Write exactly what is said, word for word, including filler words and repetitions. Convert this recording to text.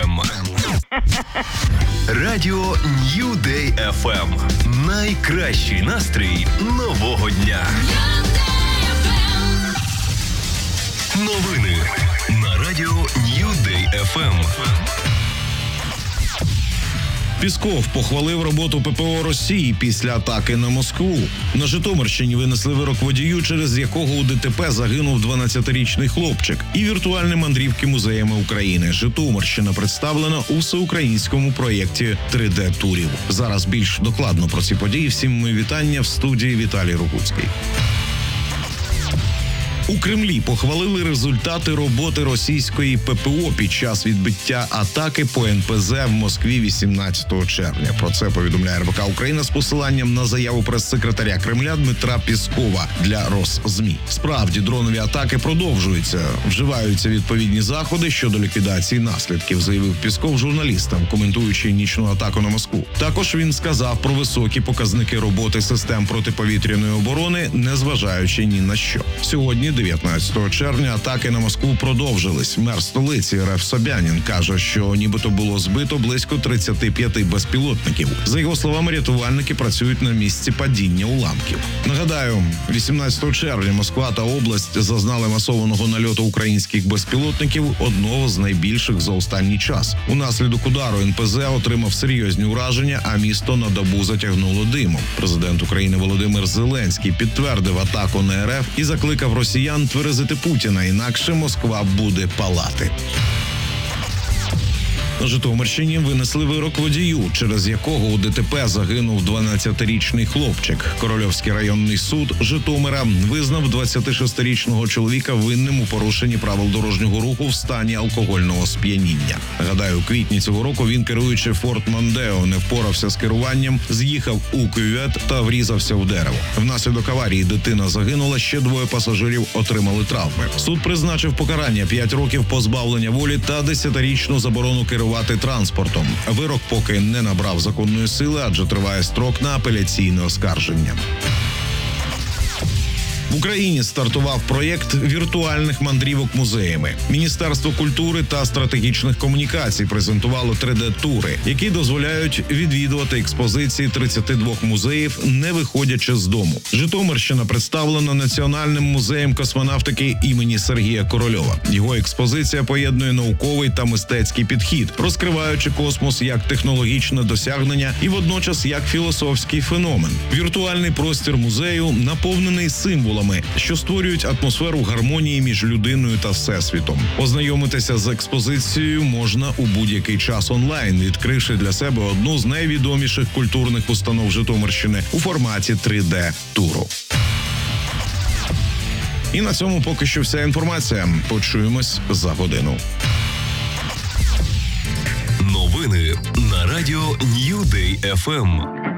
ем. Радіо New Day еф ем. Найкращий настрій нового дня. Новини на радіо New Day еф ем. Пісков похвалив роботу ППО Росії після атаки на Москву. На Житомирщині винесли вирок водію, через якого у ДТП загинув дванадцятирічний хлопчик, і віртуальні мандрівки музеями України. Житомирщина представлена у всеукраїнському проєкті три де-турів. Зараз більш докладно про ці події. Всім мої вітання, в студії Віталій Рогуцький. У Кремлі похвалили результати роботи російської ППО під час відбиття атаки по ен пе зе в Москві вісімнадцятого червня. Про це повідомляє ер бе ка Україна з посиланням на заяву прес-секретаря Кремля Дмитра Піскова для Росзмі. Справді, дронові атаки продовжуються. Вживаються відповідні заходи щодо ліквідації наслідків, заявив Пісков журналістам, коментуючи нічну атаку на Москву. Також він сказав про високі показники роботи систем протиповітряної оборони, незважаючи ні на що. Сьогодні, дев'ятнадцятого червня, атаки на Москву продовжились. Мер столиці РФ Собянін каже, що нібито було збито близько тридцять п'ять безпілотників. За його словами, рятувальники працюють на місці падіння уламків. Нагадаю, вісімнадцятого червня Москва та область зазнали масованого нальоту українських безпілотників, одного з найбільших за останній час. Унаслідок удару ен пе зе отримав серйозні ураження, а місто на добу затягнуло димом. Президент України Володимир Зеленський підтвердив атаку на ер еф і закликав росіян тверезити Путіна, інакше Москва буде палати. На Житомирщині винесли вирок водію, через якого у ДТП загинув дванадцятирічний хлопчик. Корольовський районний суд Житомира визнав двадцятишестирічного чоловіка винним у порушенні правил дорожнього руху в стані алкогольного сп'яніння. Нагадаю, у квітні цього року він, керуючи Форд Мондео, не впорався з керуванням, з'їхав у кювет та врізався в дерево. Внаслідок аварії дитина загинула, ще двоє пасажирів отримали травми. Суд призначив покарання п'ять років позбавлення волі та десятирічну заборону керування транспортом. Вирок поки не набрав законної сили, адже триває строк на апеляційне оскарження. В Україні стартував проєкт віртуальних мандрівок музеями. Міністерство культури та стратегічних комунікацій презентувало три де-тури, які дозволяють відвідувати експозиції тридцяти двох музеїв, не виходячи з дому. Житомирщина представлена Національним музеєм космонавтики імені Сергія Корольова. Його експозиція поєднує науковий та мистецький підхід, розкриваючи космос як технологічне досягнення і водночас як філософський феномен. Віртуальний простір музею наповнений символами, що створюють атмосферу гармонії між людиною та всесвітом. Ознайомитися з експозицією можна у будь-який час онлайн, відкривши для себе одну з найвідоміших культурних установ Житомирщини у форматі три де-туру. І на цьому поки що вся інформація. Почуємось за годину. Новини на радіо New Day еф ем.